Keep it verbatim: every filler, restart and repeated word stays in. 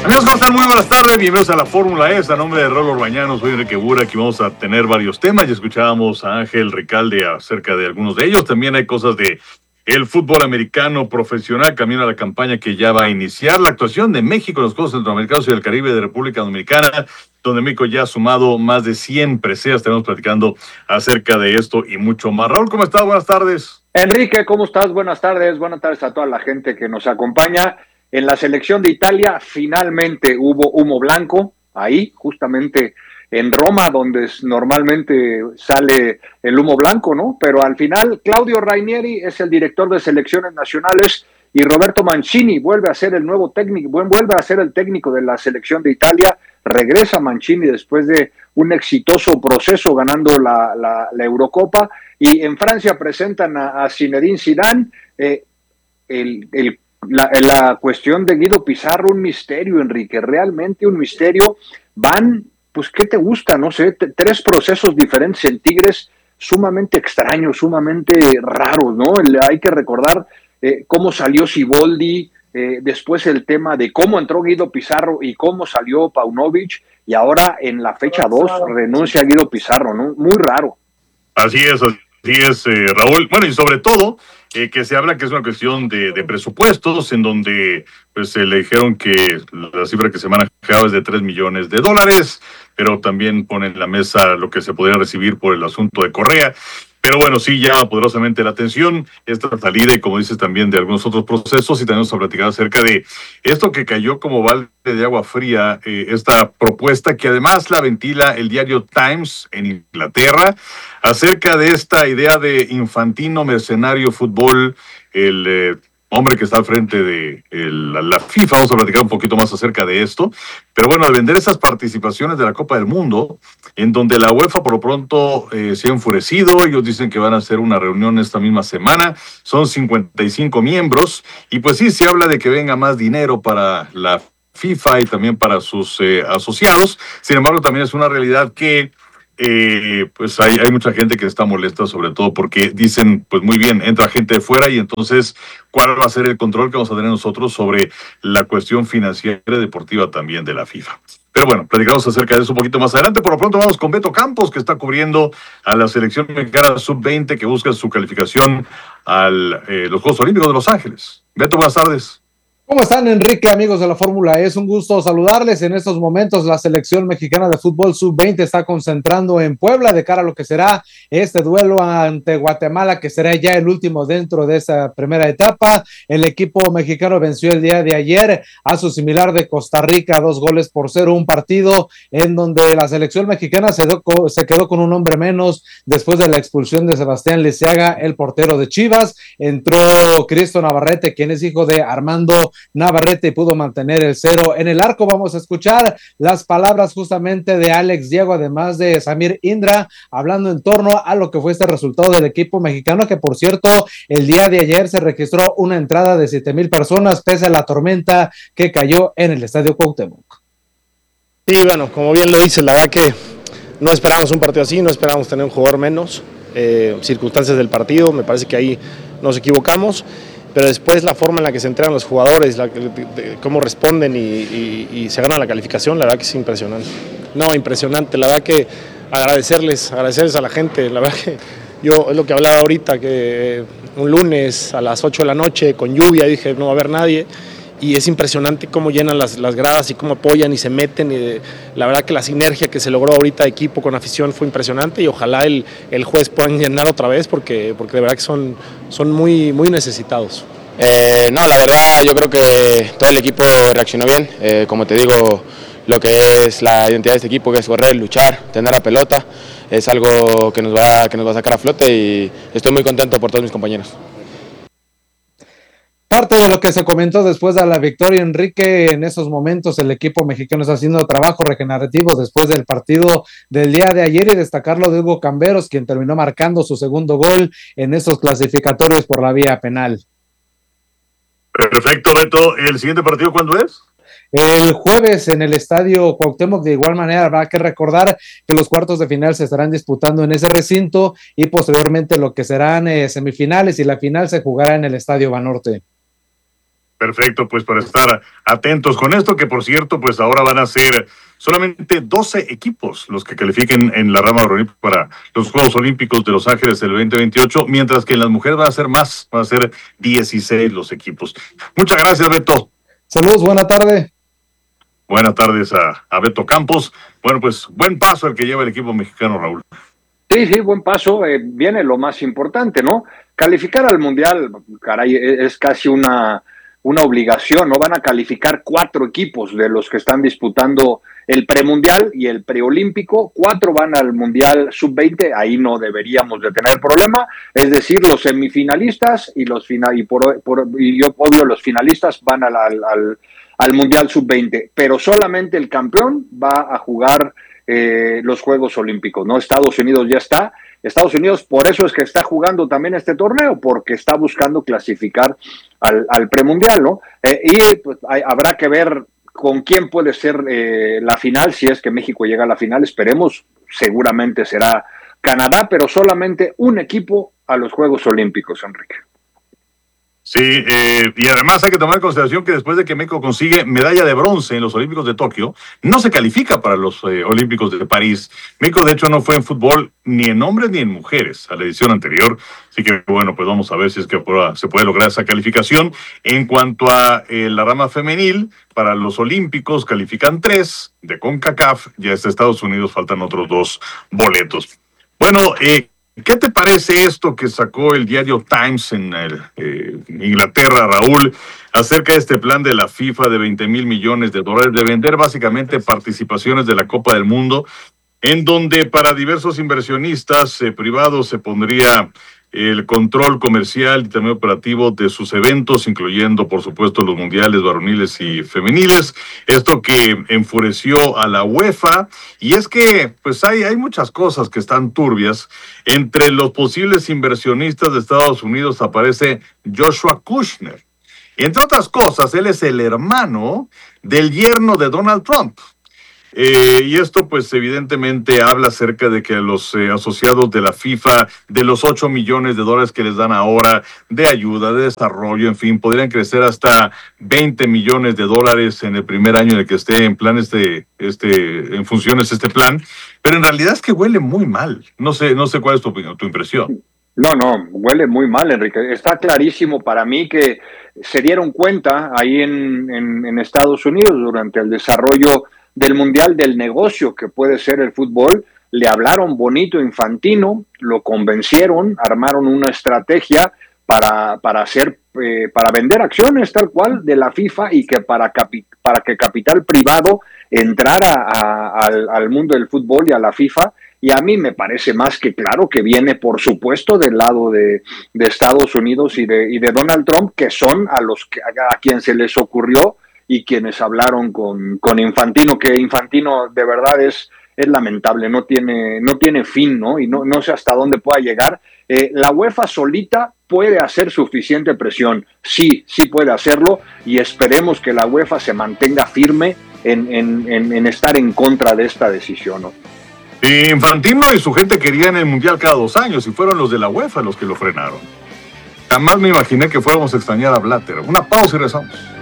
Amigos, ¿cómo están? Muy buenas tardes, bienvenidos a la Fórmula E, a nombre de Raúl Orbañano, soy Enrique Bura, aquí vamos a tener varios temas, ya escuchábamos a Ángel Recalde acerca de algunos de ellos, también hay cosas de el fútbol americano profesional, camino a la campaña que ya va a iniciar, la actuación de México en los Juegos Centroamericanos y del Caribe de República Dominicana, donde México ya ha sumado más de cien preseas, estaremos platicando acerca de esto y mucho más. Raúl, ¿cómo estás? Buenas tardes. Enrique, ¿cómo estás? Buenas tardes, buenas tardes a toda la gente que nos acompaña. En la selección de Italia finalmente hubo humo blanco, ahí justamente en Roma, donde normalmente sale el humo blanco, ¿no? Pero al final Claudio Ranieri es el director de selecciones nacionales y Roberto Mancini vuelve a ser el nuevo técnico, vuelve a ser el técnico de la selección de Italia. Regresa Mancini después de un exitoso proceso ganando la, la, la Eurocopa, y en Francia presentan a, a Zinedine Zidane. Eh, el, el La, la cuestión de Guido Pizarro, un misterio, Enrique, realmente un misterio. Van, pues, ¿qué te gusta? No sé, t- tres procesos diferentes en Tigres, sumamente extraños, sumamente raros, ¿no? El, hay que recordar eh, cómo salió Siboldi, eh, después el tema de cómo entró Guido Pizarro y cómo salió Paunovic, y ahora en la fecha dos renuncia Guido Pizarro, ¿no? Muy raro. Así es, así es, eh, Raúl. Bueno, y sobre todo, eh, que se habla que es una cuestión de, de presupuestos, en donde pues se le dijeron que la cifra que se manejaba es de tres millones de dólares, pero también ponen en la mesa lo que se podría recibir por el asunto de Correa. Pero bueno, sí llama poderosamente la atención esta salida y, como dices, también de algunos otros procesos, y también vamos a platicar acerca de esto que cayó como balde de agua fría, eh, esta propuesta que además la ventila el diario Times en Inglaterra, acerca de esta idea de Infantino, mercenario fútbol, el eh, hombre que está al frente de el, la FIFA. Vamos a platicar un poquito más acerca de esto. Pero bueno, al vender esas participaciones de la Copa del Mundo, en donde la UEFA por lo pronto eh, se ha enfurecido, ellos dicen que van a hacer una reunión esta misma semana, son cincuenta y cinco miembros, y pues sí, se habla de que venga más dinero para la FIFA y también para sus eh, asociados. Sin embargo, también es una realidad que Eh, pues hay, hay mucha gente que está molesta, sobre todo porque dicen, pues muy bien, entra gente de fuera, y entonces, ¿cuál va a ser el control que vamos a tener nosotros sobre la cuestión financiera y deportiva también de la FIFA? Pero bueno, platicamos acerca de eso un poquito más adelante. Por lo pronto vamos con Beto Campos, que está cubriendo a la selección mexicana sub veinte, que busca su calificación a eh, los Juegos Olímpicos de Los Ángeles. Beto, buenas tardes. ¿Cómo están, Enrique, amigos de la Fórmula E? Es un gusto saludarles. En estos momentos la selección mexicana de fútbol sub veinte está concentrando en Puebla de cara a lo que será este duelo ante Guatemala, que será ya el último dentro de esa primera etapa. El equipo mexicano venció el día de ayer a su similar de Costa Rica, dos goles por cero, un partido en donde la selección mexicana se, do, se quedó con un hombre menos después de la expulsión de Sebastián Liceaga, el portero de Chivas. Entró Cristo Navarrete, quien es hijo de Armando Navarrete, pudo mantener el cero en el arco. Vamos a escuchar las palabras justamente de Alex Diego, además de Samir Indra, hablando en torno a lo que fue este resultado del equipo mexicano, que por cierto, el día de ayer se registró una entrada de siete mil personas, pese a la tormenta que cayó en el Estadio Cuauhtémoc. Sí, bueno, como bien lo dices, la verdad que no esperábamos un partido así, no esperábamos tener un jugador menos, eh, circunstancias del partido, me parece que ahí nos equivocamos. Pero después la forma en la que se entrenan los jugadores, la, de, de, cómo responden y, y, y se ganan la calificación, la verdad que es impresionante. No, impresionante, la verdad que agradecerles, agradecerles a la gente, la verdad que yo, es lo que hablaba ahorita, que un lunes a las ocho de la noche con lluvia dije no va a haber nadie, y es impresionante cómo llenan las, las gradas y cómo apoyan y se meten, y la verdad que la sinergia que se logró ahorita de equipo con afición fue impresionante, y ojalá el, el jueves puedan llenar otra vez, porque, porque de verdad que son, son muy, muy necesitados. Eh, no, la verdad yo creo que todo el equipo reaccionó bien, eh, como te digo, lo que es la identidad de este equipo, que es correr, luchar, tener la pelota, es algo que nos va, que nos va a sacar a flote, y estoy muy contento por todos mis compañeros. Parte de lo que se comentó después de la victoria, Enrique, en esos momentos el equipo mexicano está haciendo trabajo regenerativo después del partido del día de ayer, y destacarlo de Hugo Camberos, quien terminó marcando su segundo gol en esos clasificatorios por la vía penal. Perfecto, Beto. ¿El siguiente partido cuándo es? El jueves en el Estadio Cuauhtémoc. De igual manera habrá que recordar que los cuartos de final se estarán disputando en ese recinto, y posteriormente lo que serán eh, semifinales y la final se jugará en el Estadio Banorte. Perfecto, pues para estar atentos con esto, que por cierto, pues ahora van a ser solamente doce equipos los que califiquen en la rama varonil para los Juegos Olímpicos de Los Ángeles del veinte veintiocho, mientras que en las mujeres van a ser más, van a ser dieciséis los equipos. Muchas gracias, Beto. Saludos, buena tarde. Buenas tardes a, a Beto Campos. Bueno, pues buen paso el que lleva el equipo mexicano, Raúl. Sí, sí, buen paso. Eh, viene lo más importante, ¿no? Calificar al Mundial, caray, es casi una, una obligación, ¿no? Van a calificar cuatro equipos de los que están disputando el premundial y el preolímpico. Cuatro van al Mundial sub veinte, ahí no deberíamos de tener problema. Es decir, los semifinalistas y los final y por, por y obvio los finalistas van al, al, al, al Mundial sub veinte, pero solamente el campeón va a jugar Eh, los Juegos Olímpicos, ¿no? Estados Unidos ya está, Estados Unidos por eso es que está jugando también este torneo, porque está buscando clasificar al, al premundial, ¿no? Eh, y pues hay, habrá que ver con quién puede ser eh, la final, si es que México llega a la final, esperemos, seguramente será Canadá, pero solamente un equipo a los Juegos Olímpicos, Enrique. Sí, eh, y además hay que tomar en consideración que después de que México consigue medalla de bronce en los Olímpicos de Tokio, no se califica para los eh, Olímpicos de París. México, de hecho, no fue en fútbol ni en hombres ni en mujeres a la edición anterior. Así que, bueno, pues vamos a ver si es que se puede lograr esa calificación. En cuanto a eh, la rama femenil, para los Olímpicos califican tres de CONCACAF, ya está Estados Unidos, faltan otros dos boletos. Bueno, eh, ¿qué te parece esto que sacó el diario Times en el, eh, Inglaterra, Raúl, acerca de este plan de la FIFA de veinte mil millones de dólares de vender básicamente participaciones de la Copa del Mundo, en donde para diversos inversionistas eh, privados se pondría el control comercial y también operativo de sus eventos, incluyendo, por supuesto, los mundiales varoniles y femeniles. Esto que enfureció a la UEFA, y es que pues hay, hay muchas cosas que están turbias. Entre los posibles inversionistas de Estados Unidos aparece Joshua Kushner. Entre otras cosas, él es el hermano del yerno de Donald Trump. Eh, y esto pues evidentemente habla acerca de que los eh, asociados de la FIFA, de los ocho millones de dólares que les dan ahora de ayuda, de desarrollo, en fin, podrían crecer hasta veinte millones de dólares en el primer año en el que esté en plan este, este, en funciones este plan, pero en realidad es que huele muy mal. No sé, no sé cuál es tu opinión, tu impresión. No, no, huele muy mal, Enrique. Está clarísimo para mí que se dieron cuenta ahí en, en, en Estados Unidos durante el desarrollo del Mundial del negocio que puede ser el fútbol. Le hablaron bonito a Infantino, lo convencieron, armaron una estrategia para, para hacer, eh, para vender acciones tal cual de la FIFA y que para, capi, para que capital privado entrara a, a, al, al mundo del fútbol y a la FIFA. Y a mí me parece más que claro que viene, por supuesto, del lado de, de Estados Unidos y de, y de Donald Trump, que son a los que, a, a quien se les ocurrió y quienes hablaron con, con Infantino, que Infantino de verdad es, es lamentable, no tiene, no tiene fin, ¿no? Y no, no sé hasta dónde pueda llegar. Eh, la UEFA solita puede hacer suficiente presión, sí, sí puede hacerlo, y esperemos que la UEFA se mantenga firme en, en, en, en estar en contra de esta decisión, ¿no? Infantino y su gente querían el Mundial cada dos años y fueron los de la UEFA los que lo frenaron. Jamás me imaginé que fuéramos a extrañar a Blatter. Una pausa y regresamos.